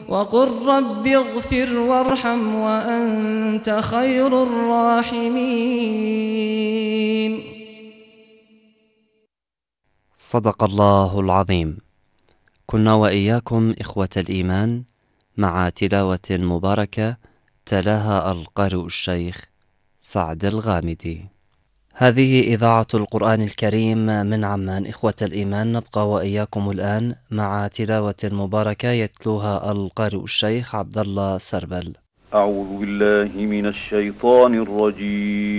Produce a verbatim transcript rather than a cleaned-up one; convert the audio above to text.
وقل رب اغفر وارحم وأنت خير الراحمين. صدق الله العظيم. كنا وإياكم إخوة الإيمان مع تلاوة مباركة تلاها القارئ الشيخ سعد الغامدي. هذه إذاعة القرآن الكريم من عمان. إخوة الإيمان، نبقى وإياكم الآن مع تلاوة مباركة يتلوها القارئ الشيخ عبد الله سربل. أعوذ بالله من الشيطان الرجيم.